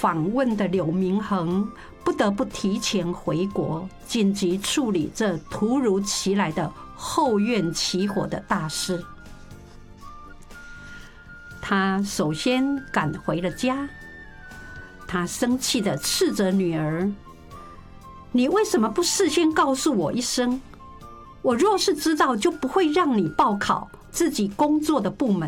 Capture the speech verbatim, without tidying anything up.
访问的柳明衡不得不提前回国，紧急处理这突如其来的后院起火的大事。他首先赶回了家，他生气地斥责女儿：“你为什么不事先告诉我一声？我若是知道，就不会让你报考自己工作的部门。